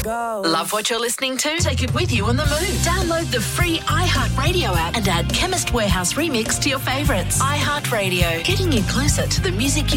Love what you're listening to? Take it with you on the move. Download the free iHeartRadio app and add Chemist Warehouse Remix to your favourites. iHeartRadio, getting you closer to the music